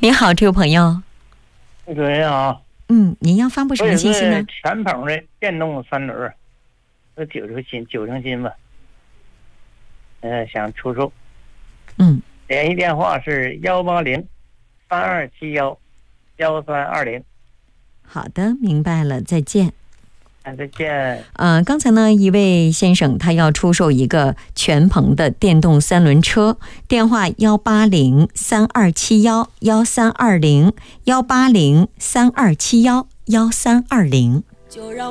你好，这位朋友。 主持人好。 您要发布什么信息呢？ 全棚的电动三轮，九成新吧。想出售。联系电话是180-3271-1320。 好的，明白了，再见。 再见。 刚才呢，一位先生他要出售一个全棚的电动三轮车，电话180-3271-1320，180-3271-1320。就让